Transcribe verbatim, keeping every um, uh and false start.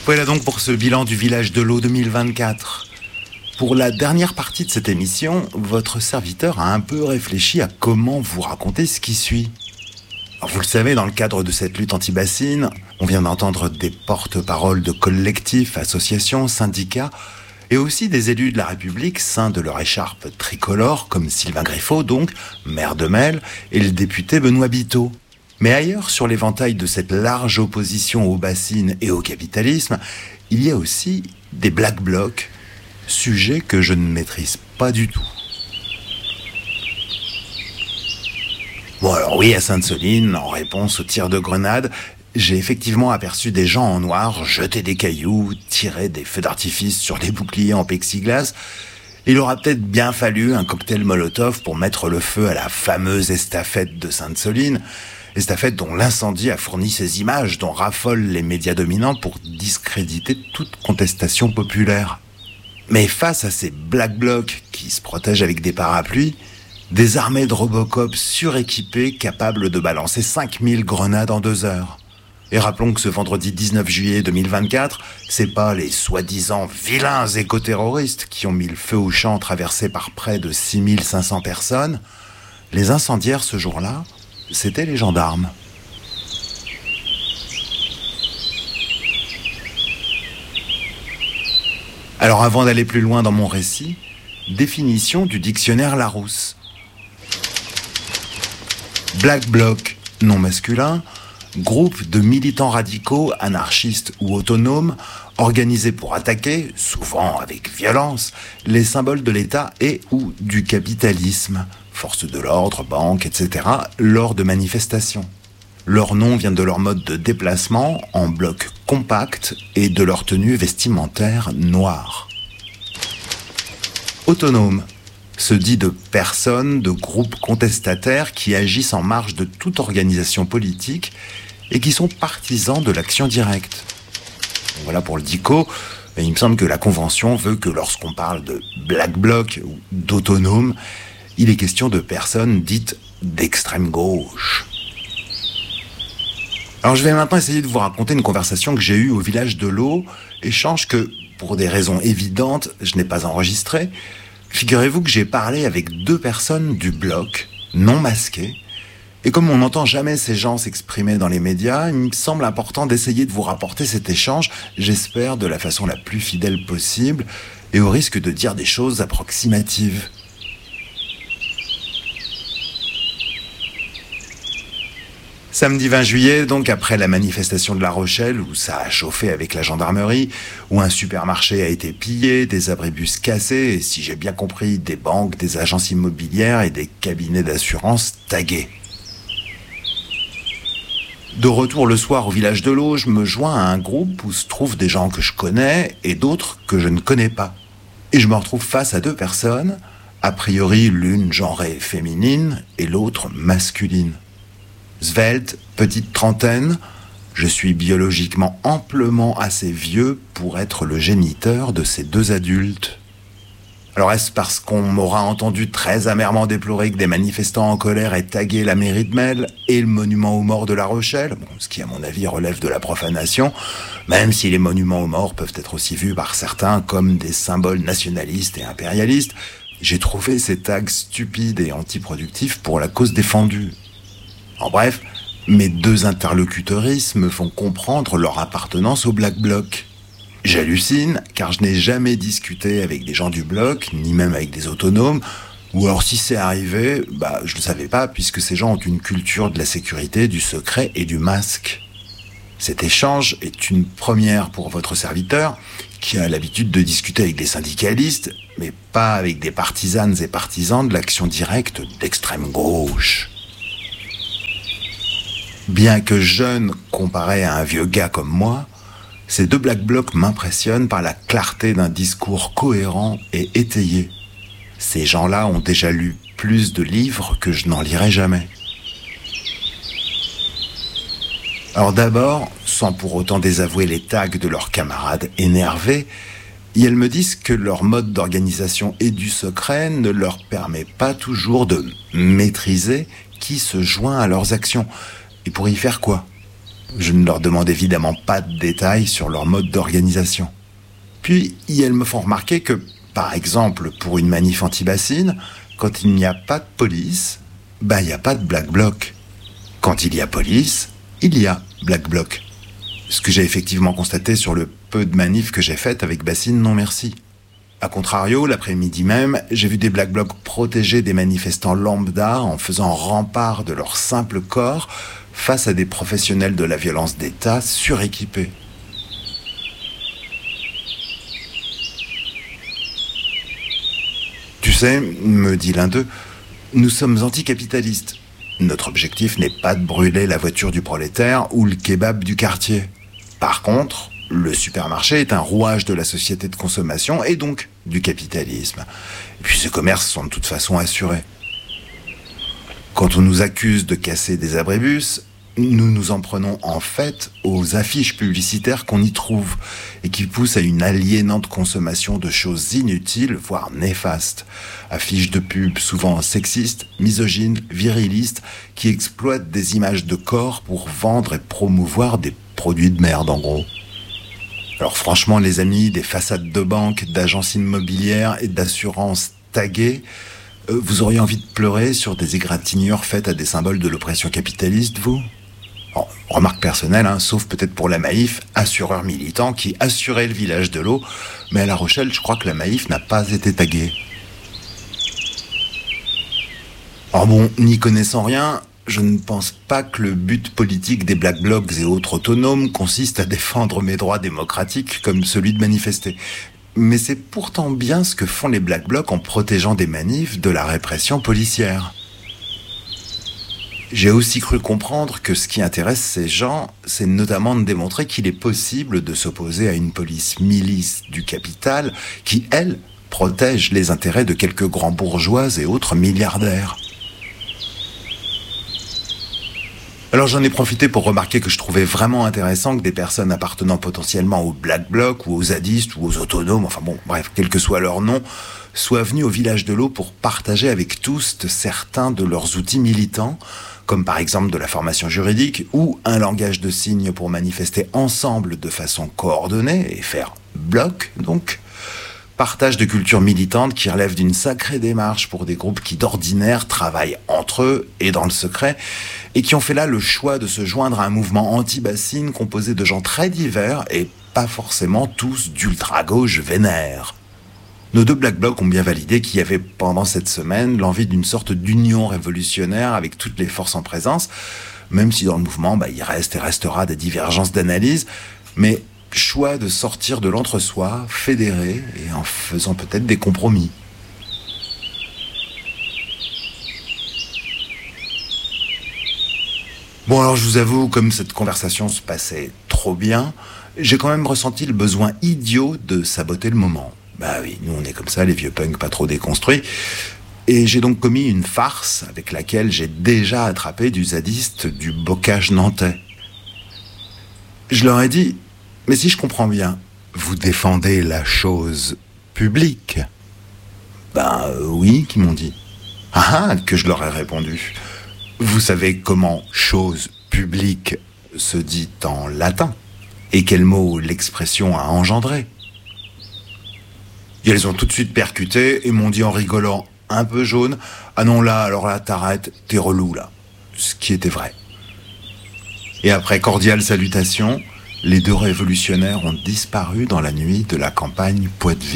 Voilà donc pour ce bilan du village de l'eau deux mille vingt-quatre. Pour la dernière partie de cette émission, votre serviteur a un peu réfléchi à comment vous raconter ce qui suit. Alors vous le savez, dans le cadre de cette lutte anti-bassine, on vient d'entendre des porte-paroles de collectifs, associations, syndicats, et aussi des élus de la République ceints de leur écharpe tricolore, comme Sylvain Griffaut donc, maire de Melle, et le député Benoît Biteau. Mais ailleurs, sur l'éventail de cette large opposition aux bassines et au capitalisme, il y a aussi des black blocs, sujet que je ne maîtrise pas du tout. Bon alors oui, à Sainte-Soline, en réponse au tir de grenade, j'ai effectivement aperçu des gens en noir jeter des cailloux, tirer des feux d'artifice sur des boucliers en plexiglas. Il aura peut-être bien fallu un cocktail Molotov pour mettre le feu à la fameuse estafette de Sainte-Soline, estafette dont l'incendie a fourni ces images dont raffolent les médias dominants pour discréditer toute contestation populaire. Mais face à ces black blocs qui se protègent avec des parapluies, des armées de Robocop suréquipées capables de balancer cinq mille grenades en deux heures. Et rappelons que ce vendredi dix-neuf juillet deux mille vingt-quatre, c'est pas les soi-disant vilains écoterroristes qui ont mis le feu aux champs traversés par près de six mille cinq cents personnes. Les incendiaires ce jour-là, c'étaient les gendarmes. Alors avant d'aller plus loin dans mon récit, définition du dictionnaire Larousse. Black Bloc, non masculin, groupe de militants radicaux, anarchistes ou autonomes, organisés pour attaquer, souvent avec violence, les symboles de l'État et ou du capitalisme, forces de l'ordre, banques, et cetera, lors de manifestations. Leur nom vient de leur mode de déplacement en bloc compact et de leur tenue vestimentaire noire. Autonome se dit de personnes, de groupes contestataires qui agissent en marge de toute organisation politique et qui sont partisans de l'action directe. Voilà pour le dico. Et il me semble que la Convention veut que lorsqu'on parle de black bloc ou d'autonome, il est question de personnes dites d'extrême gauche. Alors je vais maintenant essayer de vous raconter une conversation que j'ai eue au village de l'eau, échange que, pour des raisons évidentes, je n'ai pas enregistré. Figurez-vous que j'ai parlé avec deux personnes du bloc, non masquées, et comme on n'entend jamais ces gens s'exprimer dans les médias, il me semble important d'essayer de vous rapporter cet échange, j'espère de la façon la plus fidèle possible, et au risque de dire des choses approximatives. Samedi vingt juillet, donc après la manifestation de La Rochelle, où ça a chauffé avec la gendarmerie, où un supermarché a été pillé, des abribus cassés, et si j'ai bien compris, des banques, des agences immobilières et des cabinets d'assurance tagués. De retour le soir au village de l'eau, je me joins à un groupe où se trouvent des gens que je connais et d'autres que je ne connais pas. Et je me retrouve face à deux personnes, a priori l'une genrée féminine et l'autre masculine. Svelte, petite trentaine, je suis biologiquement amplement assez vieux pour être le géniteur de ces deux adultes. Alors est-ce parce qu'on m'aura entendu très amèrement déplorer que des manifestants en colère aient tagué la mairie de Melle et le monument aux morts de La Rochelle, bon, ce qui à mon avis relève de la profanation, même si les monuments aux morts peuvent être aussi vus par certains comme des symboles nationalistes et impérialistes, j'ai trouvé ces tags stupides et antiproductifs pour la cause défendue. En bref, mes deux interlocutrices me font comprendre leur appartenance au Black Bloc. J'hallucine, car je n'ai jamais discuté avec des gens du Bloc, ni même avec des autonomes, ou alors si c'est arrivé, bah je ne le savais pas, puisque ces gens ont une culture de la sécurité, du secret et du masque. Cet échange est une première pour votre serviteur, qui a l'habitude de discuter avec des syndicalistes, mais pas avec des partisanes et partisans de l'action directe d'extrême gauche. Bien que jeune comparé à un vieux gars comme moi, ces deux Black Blocs m'impressionnent par la clarté d'un discours cohérent et étayé. Ces gens-là ont déjà lu plus de livres que je n'en lirai jamais. Alors d'abord, sans pour autant désavouer les tags de leurs camarades énervés, elles me disent que leur mode d'organisation et du secret ne leur permet pas toujours de maîtriser qui se joint à leurs actions. Et pour y faire quoi ? Je ne leur demande évidemment pas de détails sur leur mode d'organisation. Puis, elles me font remarquer que, par exemple, pour une manif anti-bassine, quand il n'y a pas de police, bah, il n'y a pas de Black Bloc. Quand il y a police, il y a Black Bloc. Ce que j'ai effectivement constaté sur le peu de manifs que j'ai faites avec Bassine Non Merci. A contrario, l'après-midi même, j'ai vu des Black Blocs protéger des manifestants lambda en faisant rempart de leur simple corps face à des professionnels de la violence d'État suréquipés. Tu sais, me dit l'un d'eux, nous sommes anticapitalistes. Notre objectif n'est pas de brûler la voiture du prolétaire ou le kebab du quartier. Par contre, le supermarché est un rouage de la société de consommation et donc du capitalisme. Et puis ces commerces sont de toute façon assurés. Quand on nous accuse de casser des abribus, nous nous en prenons en fait aux affiches publicitaires qu'on y trouve et qui poussent à une aliénante consommation de choses inutiles, voire néfastes. Affiches de pub souvent sexistes, misogynes, virilistes, qui exploitent des images de corps pour vendre et promouvoir des produits de merde en gros. Alors franchement les amis, des façades de banques, d'agences immobilières et d'assurances taguées, euh, vous auriez envie de pleurer sur des égratignures faites à des symboles de l'oppression capitaliste, vous ? Bon, remarque personnelle, hein, sauf peut-être pour la Maïf, assureur militant qui assurait le village de l'eau, mais à La Rochelle, je crois que la Maïf n'a pas été taguée. Alors bon, n'y connaissant rien, je ne pense pas que le but politique des Black Blocs et autres autonomes consiste à défendre mes droits démocratiques comme celui de manifester. Mais c'est pourtant bien ce que font les Black Blocs en protégeant des manifs de la répression policière. J'ai aussi cru comprendre que ce qui intéresse ces gens, c'est notamment de démontrer qu'il est possible de s'opposer à une police milice du capital qui, elle, protège les intérêts de quelques grands bourgeois et autres milliardaires. Alors j'en ai profité pour remarquer que je trouvais vraiment intéressant que des personnes appartenant potentiellement aux Black Blocs ou aux zadistes ou aux autonomes, enfin bon, bref, quel que soit leur nom, soient venus au village de l'eau pour partager avec tous certains de leurs outils militants, comme par exemple de la formation juridique ou un langage de signes pour manifester ensemble de façon coordonnée et faire bloc, donc. Partage de culture militante qui relève d'une sacrée démarche pour des groupes qui d'ordinaire travaillent entre eux et dans le secret et qui ont fait là le choix de se joindre à un mouvement anti-bassine composé de gens très divers et pas forcément tous d'ultra-gauche vénère. Nos deux Black Blocs ont bien validé qu'il y avait pendant cette semaine l'envie d'une sorte d'union révolutionnaire avec toutes les forces en présence, même si dans le mouvement, bah, il reste et restera des divergences d'analyse, mais choix de sortir de l'entre-soi, fédéré et en faisant peut-être des compromis. Bon alors je vous avoue, comme cette conversation se passait trop bien, j'ai quand même ressenti le besoin idiot de saboter le moment. Bah oui, nous on est comme ça, les vieux punks pas trop déconstruits. Et j'ai donc commis une farce avec laquelle j'ai déjà attrapé du zadiste du bocage nantais. Je leur ai dit: mais si je comprends bien, vous défendez la chose publique. Ben euh, oui, qu'ils m'ont dit. Ah, que je leur ai répondu. Vous savez comment chose publique se dit en latin et quel mot l'expression a engendré. Et elles ont tout de suite percuté et m'ont dit en rigolant, un peu jaune: ah non là, alors là t'arrêtes, t'es relou là. Ce qui était vrai. Et après cordiale salutation, les deux révolutionnaires ont disparu dans la nuit de la campagne Poitevin.